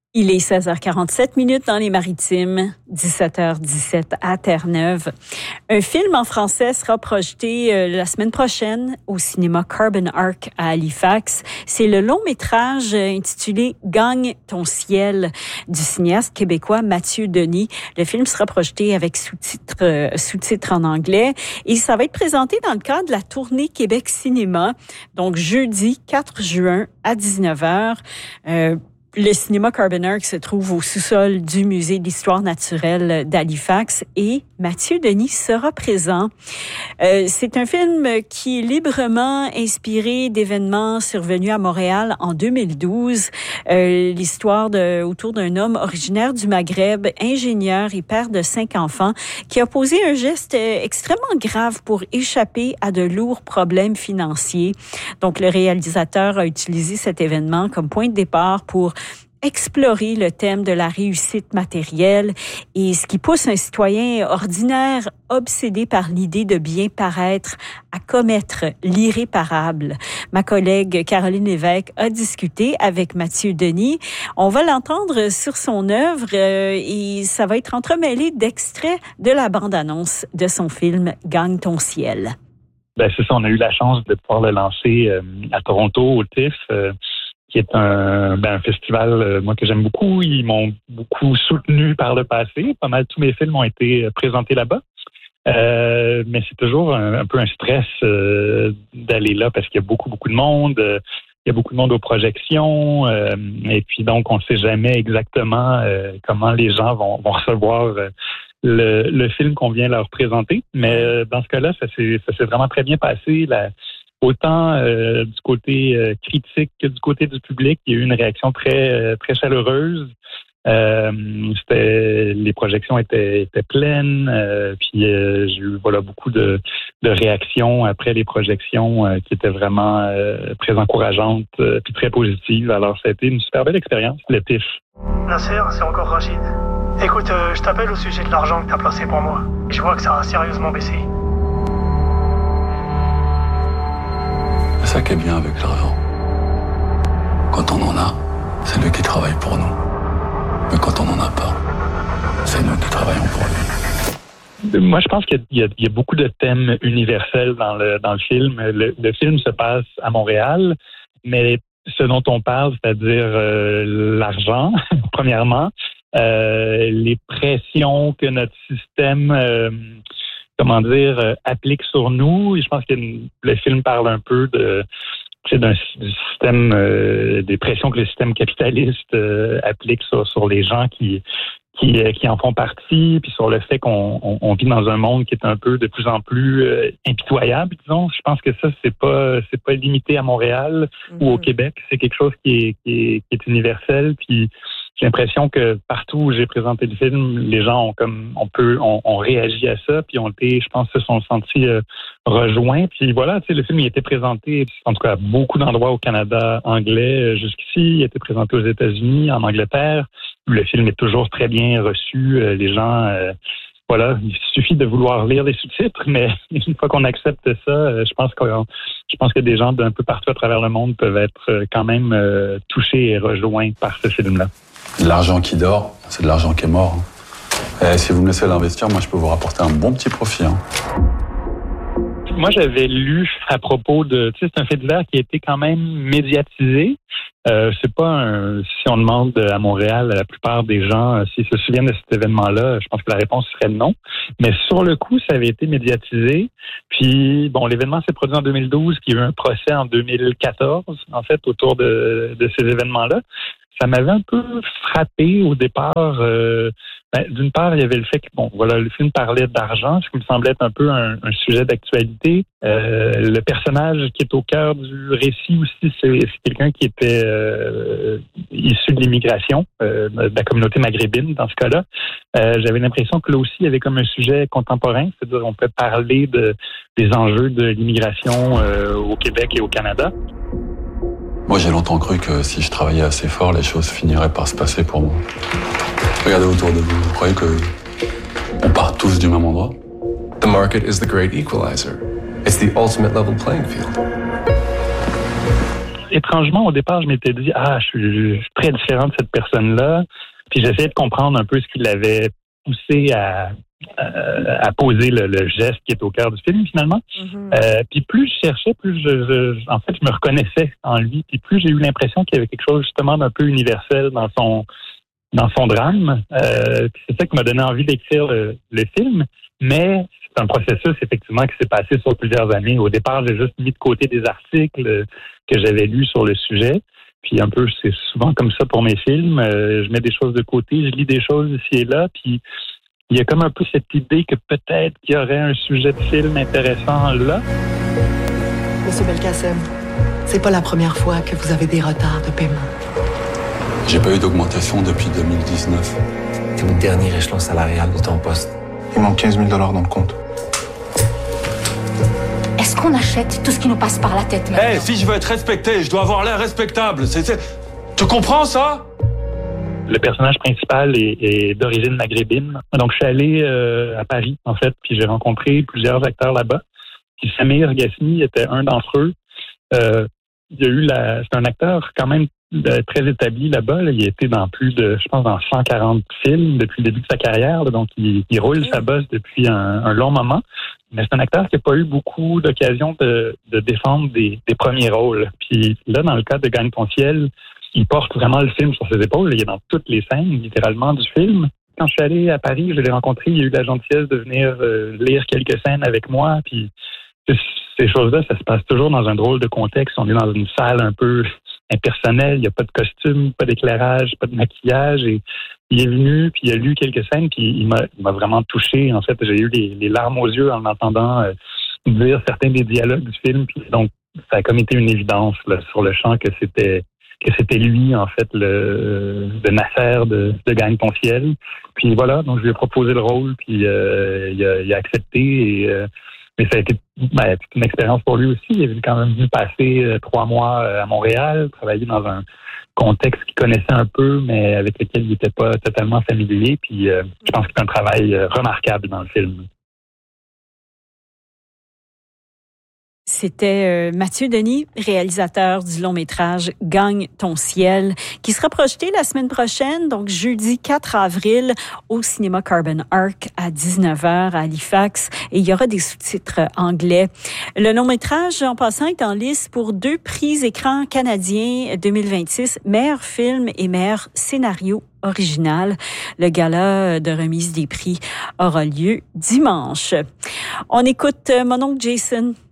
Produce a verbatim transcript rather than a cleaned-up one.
Il est seize heures quarante-sept minutes dans les Maritimes, dix-sept heures dix-sept à Terre-Neuve. Un film en français sera projeté euh, la semaine prochaine au cinéma Carbon Arc à Halifax. C'est le long métrage intitulé « Gagne ton ciel » du cinéaste québécois Mathieu Denis. Le film sera projeté avec sous-titres, euh, sous-titres en anglais et ça va être présenté dans le cadre de la tournée Québec Cinéma, donc jeudi quatre juin à dix-neuf heures. Euh, Le cinéma Carbon Arc se trouve au sous-sol du Musée d'histoire naturelle d'Halifax et Mathieu Denis sera présent. Euh, c'est un film qui est librement inspiré d'événements survenus à Montréal en deux mille douze. Euh, l'histoire de, autour d'un homme originaire du Maghreb, ingénieur et père de cinq enfants, qui a posé un geste extrêmement grave pour échapper à de lourds problèmes financiers. Donc, le réalisateur a utilisé cet événement comme point de départ pour explorer le thème de la réussite matérielle et ce qui pousse un citoyen ordinaire obsédé par l'idée de bien paraître à commettre l'irréparable. Ma collègue Caroline Lévesque a discuté avec Mathieu Denis. On va l'entendre sur son œuvre euh, et ça va être entremêlé d'extraits de la bande-annonce de son film « Gagne ton ciel ». Ben, c'est ça, on a eu la chance de pouvoir le lancer euh, à Toronto, au T I F, euh, qui est un, ben, un festival, euh, moi, que j'aime beaucoup. Ils m'ont beaucoup soutenu par le passé. Pas mal tous mes films ont été présentés là-bas. Euh, mais c'est toujours un, un peu un stress euh, d'aller là parce qu'il y a beaucoup, beaucoup de monde. Euh, il y a beaucoup de monde aux projections. Euh, et puis, donc, on ne sait jamais exactement euh, comment les gens vont, vont recevoir euh, le, le film qu'on vient leur présenter. Mais euh, dans ce cas-là, ça s'est, ça s'est vraiment très bien passé. La, Autant euh, du côté euh, critique que du côté du public, il y a eu une réaction très euh, très chaleureuse. Euh, c'était, les projections étaient, étaient pleines, euh, puis euh, j'ai eu voilà beaucoup de, de réactions après les projections euh, qui étaient vraiment euh, très encourageantes euh, puis très positives. Alors ça a été une super belle expérience, le T I F. Nasser, c'est encore Rachid. Écoute, euh, je t'appelle au sujet de l'argent que t'as placé pour moi. Je vois que ça a sérieusement baissé. C'est ça qui est bien avec l'argent. Quand on en a, c'est lui qui travaille pour nous. Mais quand on n'en a pas, c'est nous qui travaillons pour lui. Moi, je pense qu'il y a, il y a beaucoup de thèmes universels dans le, dans le film. Le, le film se passe à Montréal, mais ce dont on parle, c'est-à-dire euh, l'argent, premièrement, euh, les pressions que notre système... Euh, comment dire, euh, applique sur nous. Et je pense que le film parle un peu de, d'un du système, euh, des pressions que le système capitaliste euh, applique sur, sur les gens qui, qui, euh, qui en font partie, puis sur le fait qu'on on, on vit dans un monde qui est un peu de plus en plus euh, impitoyable, disons. Je pense que ça, c'est pas, c'est pas limité à Montréal mm-hmm. ou au Québec. C'est quelque chose qui est, qui est, qui est universel, puis j'ai l'impression que partout où j'ai présenté le film, les gens ont comme on peut on, on réagi à ça, puis ont été, je pense, se sont sentis euh, rejoints. Puis voilà, tu sais, le film il a été présenté, en tout cas, à beaucoup d'endroits au Canada anglais jusqu'ici. Il a été présenté aux États-Unis, en Angleterre. Le film est toujours très bien reçu. Les gens, euh, voilà, il suffit de vouloir lire les sous-titres, mais une fois qu'on accepte ça, je pense que je pense que des gens d'un peu partout à travers le monde peuvent être quand même euh, touchés et rejoints par ce film-là. L'argent qui dort, c'est de l'argent qui est mort. Et si vous me laissez l'investir, moi, je peux vous rapporter un bon petit profit. Hein. Moi, j'avais lu à propos de... Tu sais, c'est un fait divers qui a été quand même médiatisé. Euh, c'est pas un... Si on demande à Montréal, la plupart des gens, euh, s'ils se souviennent de cet événement-là, je pense que la réponse serait non. Mais sur le coup, ça avait été médiatisé. Puis, bon, l'événement s'est produit en deux mille douze, puis il y a eu un procès en deux mille quatorze, en fait, autour de, de ces événements-là. Ça m'avait un peu frappé au départ. Euh, ben, d'une part, il y avait le fait que, bon, voilà, le film parlait d'argent, ce qui me semblait être un peu un, un sujet d'actualité. Euh, le personnage qui est au cœur du récit aussi, c'est, c'est quelqu'un qui était euh, issu de l'immigration, euh, de la communauté maghrébine, dans ce cas-là. Euh, j'avais l'impression que là aussi, il y avait comme un sujet contemporain, c'est-à-dire on peut parler de, des enjeux de l'immigration euh, au Québec et au Canada. Moi, j'ai longtemps cru que si je travaillais assez fort, les choses finiraient par se passer pour moi. Regardez autour de vous, vous croyez que on part tous du même endroit? The market is the great equalizer. It's the ultimate level playing field. étrangement, au départ, je m'étais dit, ah, je suis, je suis très différent de cette personne-là. Puis j'essayais de comprendre un peu ce qui l'avait poussé à, à, à poser le, le geste qui est au cœur du film, finalement. Mm-hmm. Euh, puis plus je cherchais, plus je, je, en fait, je me reconnaissais en lui. Puis plus j'ai eu l'impression qu'il y avait quelque chose, justement, d'un peu universel dans son, dans son drame. Euh, puis c'est ça qui m'a donné envie d'écrire le, le film. Mais c'est un processus, effectivement, qui s'est passé sur plusieurs années. Au départ, j'ai juste mis de côté des articles que j'avais lus sur le sujet. Puis un peu, c'est souvent comme ça pour mes films. Euh, je mets des choses de côté, je lis des choses ici et là. Puis il y a comme un peu cette idée que peut-être qu'il y aurait un sujet de film intéressant là. Monsieur Belkacem, c'est pas la première fois que vous avez des retards de paiement. J'ai pas eu d'augmentation depuis deux mille dix-neuf. T'es au dernier échelon salarial de ton poste. Il manque quinze mille dollars dans le compte. Est-ce qu'on achète tout ce qui nous passe par la tête maintenant? Eh, hey, si je veux être respecté, je dois avoir l'air respectable. C'est, c'est... Tu comprends ça? Le personnage principal est, est d'origine maghrébine. Donc, je suis allé euh, à Paris, en fait, puis j'ai rencontré plusieurs acteurs là-bas. Puis Samir Ghasmi était un d'entre eux. Euh, il y a eu la... C'est un acteur quand même de, très établi là-bas. Là. Il a été dans plus de, je pense, dans cent quarante films depuis le début de sa carrière. Là. Donc, il, il roule sa bosse depuis un, un long moment. Mais c'est un acteur qui n'a pas eu beaucoup d'occasion de, de défendre des, des premiers rôles. Puis là, dans le cas de Gagne ton ciel, il porte vraiment le film sur ses épaules. Il est dans toutes les scènes, littéralement, du film. Quand je suis allé à Paris, je l'ai rencontré. Il a eu la gentillesse de venir euh, lire quelques scènes avec moi. Puis ces choses-là, ça se passe toujours dans un drôle de contexte. On est dans une salle un peu impersonnelle. Il n'y a pas de costume, pas d'éclairage, pas de maquillage. Et il est venu, puis il a lu quelques scènes, puis il m'a, il m'a vraiment touché. En fait, j'ai eu les, les larmes aux yeux en entendant euh, dire certains des dialogues du film. Puis donc, ça a comme été une évidence là, sur le champ que c'était que c'était lui, en fait, le, le Nasser de, de Gagne ton ciel. Puis voilà, donc je lui ai proposé le rôle, puis euh, il, a, il a accepté. Et, euh, mais ça a été ben, une expérience pour lui aussi. Il est quand même venu passer euh, trois mois à Montréal, travailler dans un contexte qu'il connaissait un peu, mais avec lequel il n'était pas totalement familier. Puis euh, je pense que c'est un travail euh, remarquable dans le film. C'était Mathieu Denis, réalisateur du long-métrage Gagne ton ciel, qui sera projeté la semaine prochaine, donc jeudi quatre avril, au cinéma Carbon Arc à dix-neuf heures à Halifax. Et il y aura des sous-titres anglais. Le long-métrage, en passant, est en lice pour deux prix écran canadiens deux mille vingt-six, meilleur film et meilleur scénario original. Le gala de remise des prix aura lieu dimanche. On écoute mon oncle Jason.